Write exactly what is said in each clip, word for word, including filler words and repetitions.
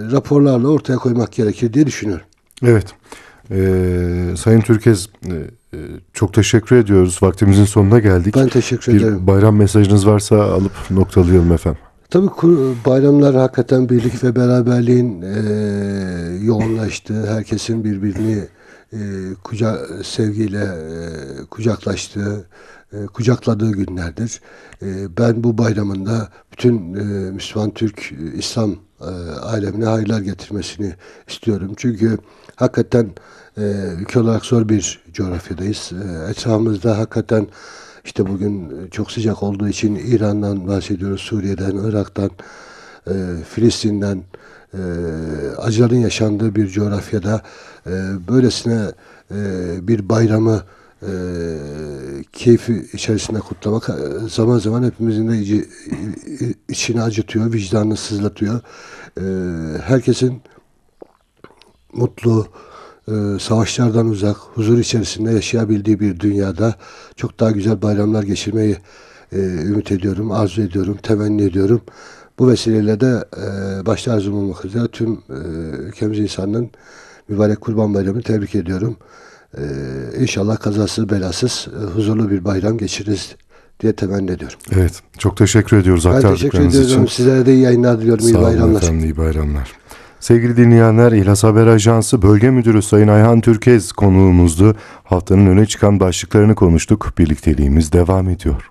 raporlarla ortaya koymak gerekir diye düşünüyorum. Evet. Ee, Sayın Türkez, e, çok teşekkür ediyoruz. Vaktimizin sonuna geldik. Ben teşekkür Bir ederim. Bir bayram mesajınız varsa alıp noktalayalım efendim. Tabii bayramlar hakikaten birlik ve beraberliğin e, yoğunlaştığı, herkesin birbirini e, kuca sevgiyle e, kucaklaştığı, e, kucakladığı günlerdir. E, ben bu bayramında bütün e, Müslüman Türk e, İslam e, alemine hayırlar getirmesini istiyorum. Çünkü hakikaten e, ülke olarak zor bir coğrafyadayız. E, etrafımızda hakikaten İşte bugün çok sıcak olduğu için İran'dan bahsediyoruz, Suriye'den, Irak'tan, e, Filistin'den, e, acıların yaşandığı bir coğrafyada e, böylesine e, bir bayramı e, keyfi içerisinde kutlamak e, zaman zaman hepimizin de içi, içini acıtıyor, vicdanını sızlatıyor. E, herkesin mutlu, Ee, savaşlardan uzak, huzur içerisinde yaşayabildiği bir dünyada çok daha güzel bayramlar geçirmeyi e, ümit ediyorum, arzu ediyorum, temenni ediyorum. Bu vesileyle de e, başta arzum olmak üzere tüm e, ülkemiz insanının mübarek Kurban Bayramı'nı tebrik ediyorum. E, İnşallah kazasız belasız e, huzurlu bir bayram geçiririz diye temenni ediyorum. Evet, çok teşekkür ediyoruz Ben teşekkür ediyorum. için. Sizlere de iyi yayınlar diliyorum. Sağ iyi bayramlar. olun efendim, iyi bayramlar. Sevgili dinleyenler, İhlas Haber Ajansı Bölge Müdürü Sayın Ayhan Türkez konuğumuzdu. Haftanın öne çıkan başlıklarını konuştuk. Birlikteliğimiz devam ediyor.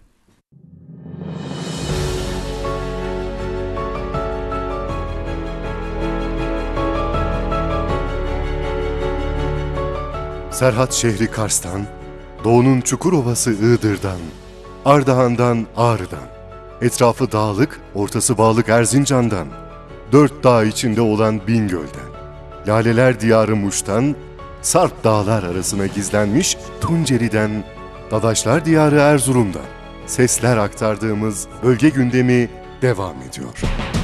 Serhat şehri Kars'tan, Doğu'nun Çukurovası Iğdır'dan, Ardahan'dan Ağrı'dan, etrafı dağlık, ortası bağlık Erzincan'dan, dört dağ içinde olan Bingöl'den, Laleler Diyarı Muş'tan, Sarp dağlar arasına gizlenmiş Tunceli'den, Dadaşlar Diyarı Erzurum'dan sesler aktardığımız bölge gündemi devam ediyor.